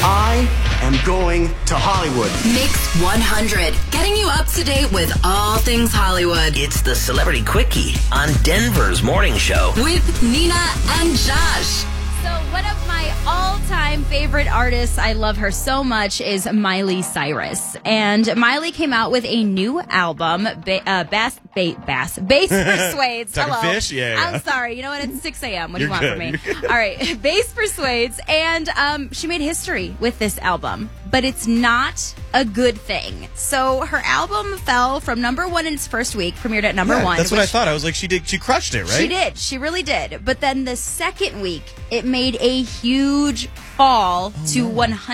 I am going to Hollywood. Mix 100, getting you up to date with all things Hollywood. It's the Celebrity Quickie on Denver's morning show. With Nina and Josh. So one of my all-time favorite artists, I love her so much, is Miley Cyrus. And Miley came out with a new album, Bass Persuades. Talking Hello. fish? Yeah. I'm sorry. You know what? It's 6 a.m. What do you You're want good. from me? All right. Bass Persuades. And she made history with this album. But it's not a good thing. So her album fell from number one in its first week, premiered at number one. That's what I thought. I was like, she crushed it, right? She did. She really did. But then the second week, it made a huge fall to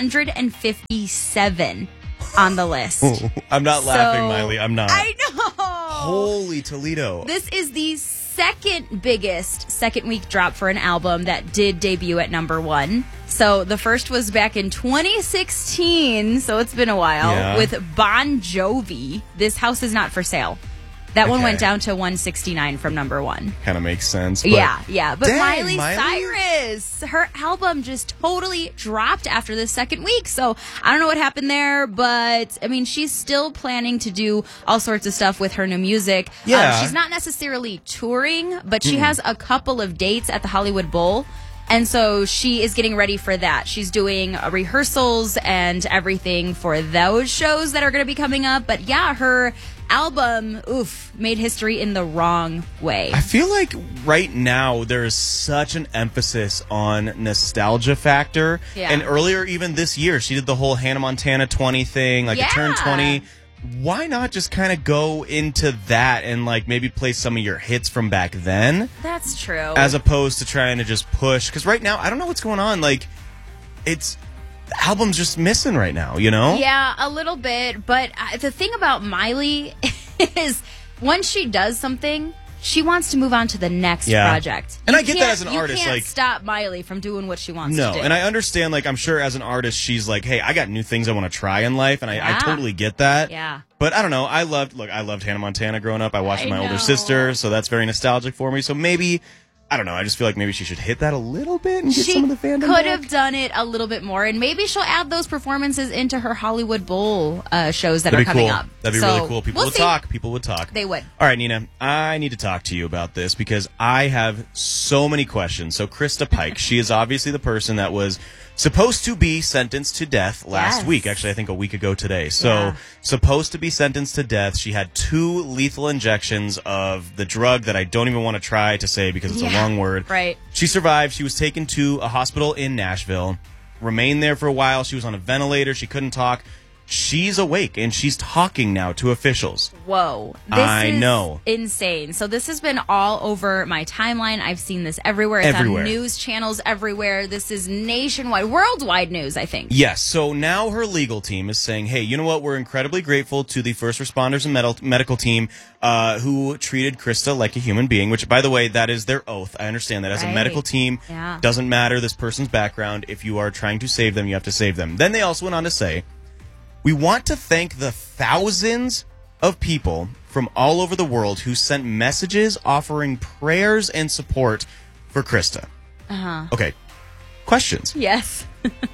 157 on the list. I'm not laughing, Miley. I'm not. I know. Holy Toledo. This is the second biggest second week drop for an album that did debut at number one. So the first was back in 2016, so it's been a while, with Bon Jovi. This House Is Not for Sale. That one went down to 169 from number one. Kind of makes sense. But Yeah. But Dang, Miley Cyrus, her album just totally dropped after the second week. So I don't know what happened there, but I mean, she's still planning to do all sorts of stuff with her new music. Yeah. She's not necessarily touring, but she has a couple of dates at the Hollywood Bowl. And so she is getting ready for that. She's doing rehearsals and everything for those shows that are going to be coming up. But yeah, her album, made history in the wrong way. I feel like right now there is such an emphasis on nostalgia factor. Yeah. And earlier, even this year, she did the whole Hannah Montana 20 thing, like it turned 20. Why not just kind of go into that and like maybe play some of your hits from back then? That's true. As opposed to trying to just push. Because right now, I don't know what's going on. Like, the album's just missing right now, you know? Yeah, a little bit. But the thing about Miley is once she does something, she wants to move on to the next project. And I get that as an artist. You can't like, stop Miley from doing what she wants to do. No, and I understand, like, I'm sure as an artist, she's like, hey, I got new things I want to try in life, and I totally get that. Yeah. But I don't know. I loved Hannah Montana growing up. I watched with my older sister, so that's very nostalgic for me. So maybe, I don't know, I just feel like maybe she should hit that a little bit and get some of the fandom She could back. have done it a little bit more, and maybe she'll add those performances into her Hollywood Bowl shows that That'd are be coming cool. up. That'd be really cool. People would talk. People would talk. They would. All right, Nina, I need to talk to you about this because I have so many questions. So Krista Pike, she is obviously the person that was supposed to be sentenced to death last week. Actually, I think a week ago today. So supposed to be sentenced to death. She had 2 lethal injections of the drug that I don't even want to try to say because it's a long word. Right. She survived. She was taken to a hospital in Nashville, remained there for a while. She was on a ventilator. She couldn't talk. She's awake, and she's talking now to officials. Whoa. I This is know. insane. So this has been all over my timeline. I've seen this everywhere. It's Everywhere. on news channels everywhere. This is nationwide, worldwide news, I think. Yes. So now her legal team is saying, hey, you know what? We're incredibly grateful to the first responders and medical team who treated Krista like a human being, which, by the way, that is their oath. I understand that. As a medical team, doesn't matter this person's background. If you are trying to save them, you have to save them. Then they also went on to say, we want to thank the thousands of people from all over the world who sent messages offering prayers and support for Krista. Okay. Questions. Yes.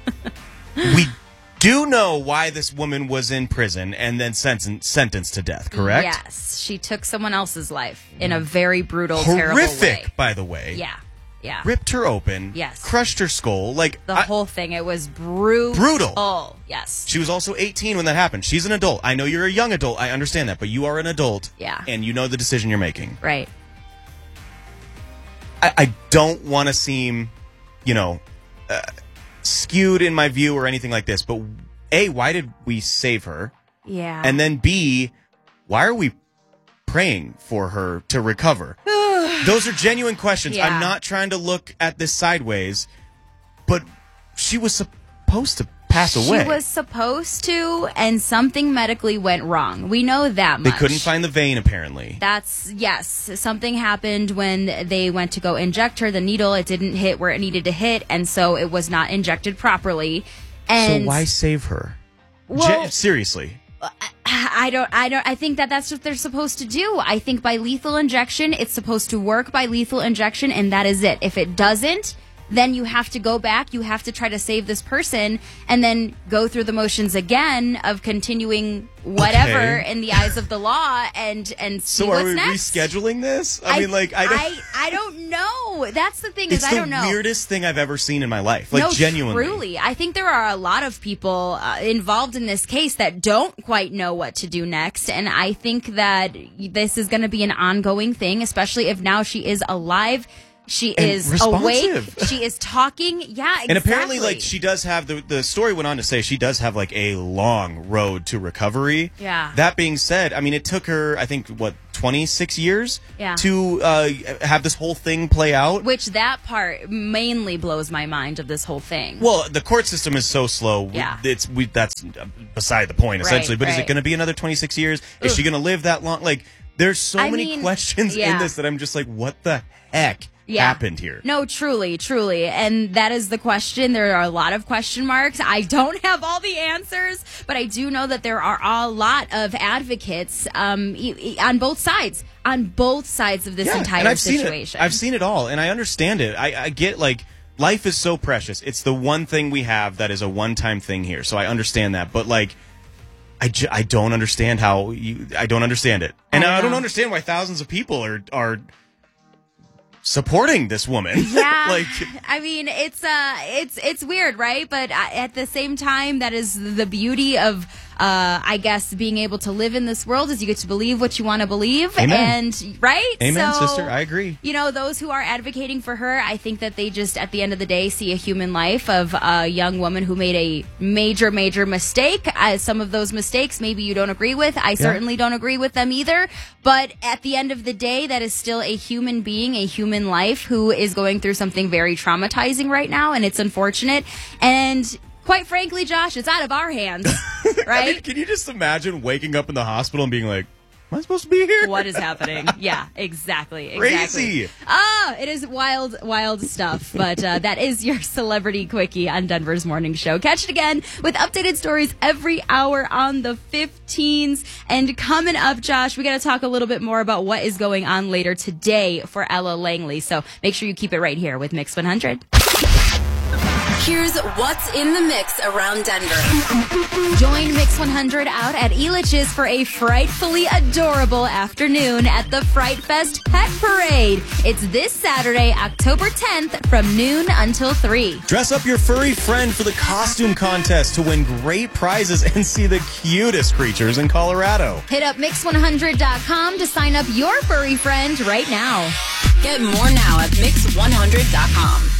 We do know why this woman was in prison and then sentenced to death, correct? Yes. She took someone else's life in a very brutal, terrible way. Horrific, by the way. Yeah. Yeah. Ripped her open. Yes. Crushed her skull. Like The whole thing. It was brutal. Brutal. Yes. She was also 18 when that happened. She's an adult. I know you're a young adult. I understand that. But you are an adult. Yeah. And you know the decision you're making. Right. I don't want to seem, skewed in my view or anything like this. But A, why did we save her? Yeah. And then B, why are we praying for her to recover? Those are genuine questions. Yeah. I'm not trying to look at this sideways, but she was supposed to pass away. She was supposed to, and something medically went wrong. We know that much. They couldn't find the vein, apparently. Yes. Something happened when they went to go inject her. The needle, it didn't hit where it needed to hit, and so it was not injected properly. And so why save her? Well, Seriously. I think that's what they're supposed to do. I think by lethal injection, it's supposed to work by lethal injection, and that is it. If it doesn't, then you have to go back, you have to try to save this person, and then go through the motions again of continuing whatever in the eyes of the law and see so what's are we next. rescheduling this? I mean, like, I don't know. That's the thing, is I don't know. It's the weirdest thing I've ever seen in my life. Like, no, genuinely. Truly. I think there are a lot of people involved in this case that don't quite know what to do next. And I think that this is going to be an ongoing thing, especially if now she is alive. She is responsive. Awake. She is talking. Yeah, exactly. And apparently, like, she does have, the story went on to say she does have, like, a long road to recovery. Yeah. That being said, I mean, it took her, I think, 26 years to have this whole thing play out? Which that part mainly blows my mind of this whole thing. Well, the court system is so slow. Yeah. That's beside the point, essentially. But is it going to be another 26 years? Is she going to live that long? Like, there's so many questions in this that I'm just like, what the heck happened here? No, truly. And that is the question. There are a lot of question marks. I don't have all the answers, but I do know that there are a lot of advocates on both sides of this entire situation. I've seen it all, and I understand it. I get, like, life is so precious. It's the one thing we have that is a one-time thing here, so I understand that. But, like, I don't understand how I don't understand it. And I don't understand why thousands of people are supporting this woman. Yeah. Like, I mean, it's weird, right? But at the same time, that is the beauty of, I guess, being able to live in this world, is you get to believe what you want to believe. Amen. And, right? Amen, so, sister. I agree. You know, those who are advocating for her, I think that they just, at the end of the day, see a human life of a young woman who made a major, major mistake. Some of those mistakes maybe you don't agree with. I certainly don't agree with them either. But at the end of the day, that is still a human being, a human life who is going through something very traumatizing right now, and it's unfortunate. And quite frankly, Josh, it's out of our hands, right? I mean, can you just imagine waking up in the hospital and being like, am I supposed to be here? What is happening? Yeah, exactly. Crazy. It is wild, wild stuff. But that is your Celebrity Quickie on Denver's Morning Show. Catch it again with updated stories every hour on the 15s. And coming up, Josh, we got to talk a little bit more about what is going on later today for Ella Langley. So make sure you keep it right here with Mix 100. Here's what's in the mix around Denver. Join Mix 100 out at Elitch's for a frightfully adorable afternoon at the Fright Fest Pet Parade. It's this Saturday, October 10th from noon until 3. Dress up your furry friend for the costume contest to win great prizes and see the cutest creatures in Colorado. Hit up Mix100.com to sign up your furry friend right now. Get more now at Mix100.com.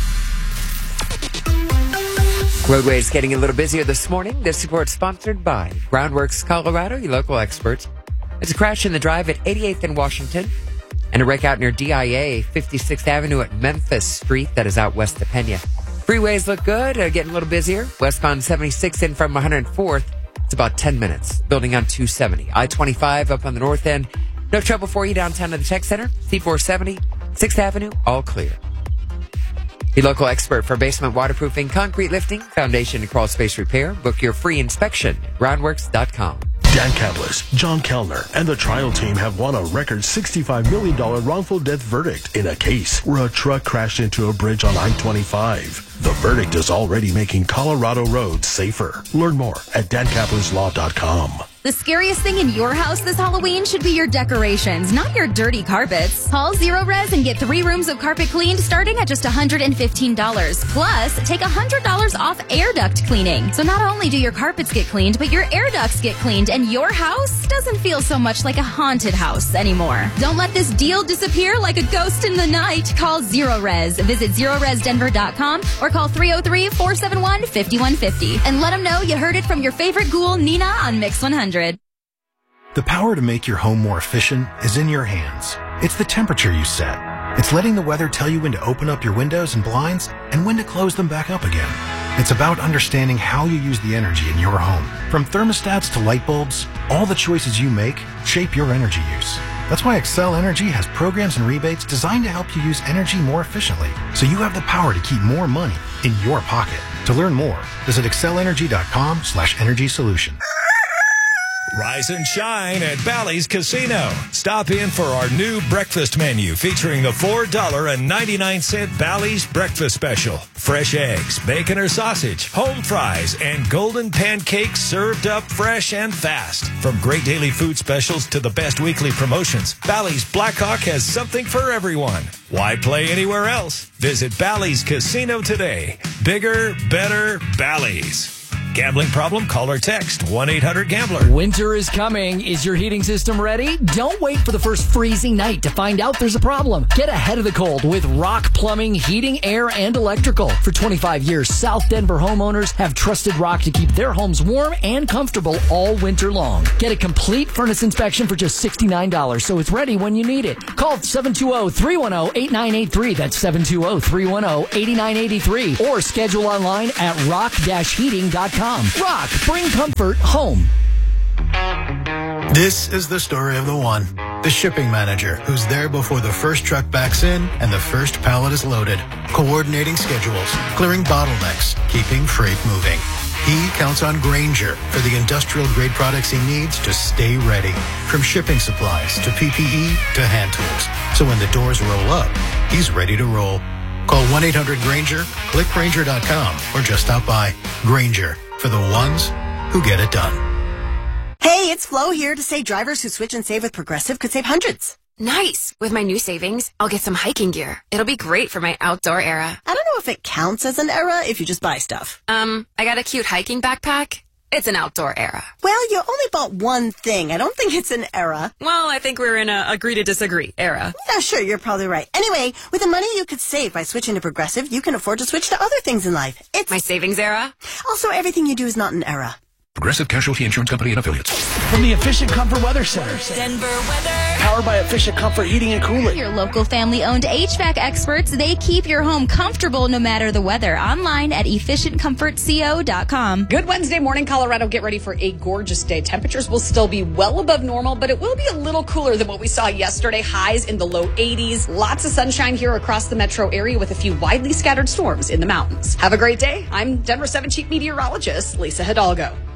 Roadways getting a little busier this morning. This report sponsored by Groundworks Colorado, your local experts. There's a crash in the drive at 88th and Washington, and a wreck out near DIA, 56th Avenue at Memphis Street, that is out west of Pena. Freeways look good, getting a little busier. Westbound 76 in from 104th, it's about 10 minutes. Building on 270. I-25 up on the north end. No trouble for you downtown at the Tech Center. C470, 6th Avenue, all clear. The local expert for basement waterproofing, concrete lifting, foundation and crawl space repair. Book your free inspection at groundworks.com. Dan Catlis, John Kellner, and the trial team have won a record $65 million wrongful death verdict in a case where a truck crashed into a bridge on I-25. The verdict is already making Colorado roads safer. Learn more at dancatlislaw.com. The scariest thing in your house this Halloween should be your decorations, not your dirty carpets. Call Zero Res and get 3 rooms of carpet cleaned starting at just $115. Plus, take $100 off air duct cleaning. So not only do your carpets get cleaned, but your air ducts get cleaned, and your house doesn't feel so much like a haunted house anymore. Don't let this deal disappear like a ghost in the night. Call Zero Res. Visit ZeroResDenver.com or call 303-471-5150 and let them know you heard it from your favorite ghoul, Nina, on Mix 100. The power to make your home more efficient is in your hands. It's the temperature you set. It's letting the weather tell you when to open up your windows and blinds and when to close them back up again. It's about understanding how you use the energy in your home. From thermostats to light bulbs, all the choices you make shape your energy use. That's why Excel Energy has programs and rebates designed to help you use energy more efficiently, so you have the power to keep more money in your pocket. To learn more, visit excelenergy.com/energy solution. Rise and shine at Bally's Casino. Stop in for our new breakfast menu featuring the $4.99 Bally's Breakfast Special. Fresh eggs, bacon or sausage, home fries, and golden pancakes served up fresh and fast. From great daily food specials to the best weekly promotions, Bally's Blackhawk has something for everyone. Why play anywhere else? Visit Bally's Casino today. Bigger, better, Bally's. Gambling problem? Call or text 1-800-GAMBLER. Winter is coming. Is your heating system ready? Don't wait for the first freezing night to find out there's a problem. Get ahead of the cold with Rock Plumbing, Heating, Air, and Electrical. For 25 years, South Denver homeowners have trusted Rock to keep their homes warm and comfortable all winter long. Get a complete furnace inspection for just $69, so it's ready when you need it. Call 720-310-8983. That's 720-310-8983. Or schedule online at rock-heating.com. Rock, bring comfort home. This is the story of the one. The shipping manager who's there before the first truck backs in and the first pallet is loaded. Coordinating schedules, clearing bottlenecks, keeping freight moving. He counts on Grainger for the industrial-grade products he needs to stay ready. From shipping supplies to PPE to hand tools. So when the doors roll up, he's ready to roll. Call 1-800-GRAINGER, click Grainger.com, or just stop by. Grainger, for the ones who get it done. Hey, it's Flo here to say drivers who switch and save with Progressive could save hundreds. Nice. With my new savings, I'll get some hiking gear. It'll be great for my outdoor era. I don't know if it counts as an era if you just buy stuff. I got a cute hiking backpack. It's an outdoor era. Well, you only bought one thing. I don't think it's an era. Well, I think we're in a agree to disagree era. Yeah, sure, you're probably right. Anyway, with the money you could save by switching to Progressive, you can afford to switch to other things in life. It's my savings era. Also, everything you do is not an era. Progressive Casualty Insurance Company and Affiliates. From the Efficient Comfort Weather Center. Denver weather. Powered by Efficient Comfort Heating and Cooling. Your local family-owned HVAC experts, they keep your home comfortable no matter the weather. Online at efficientcomfortco.com. Good Wednesday morning, Colorado. Get ready for a gorgeous day. Temperatures will still be well above normal, but it will be a little cooler than what we saw yesterday. Highs in the low 80s. Lots of sunshine here across the metro area with a few widely scattered storms in the mountains. Have a great day. I'm Denver 7 Chief Meteorologist Lisa Hidalgo.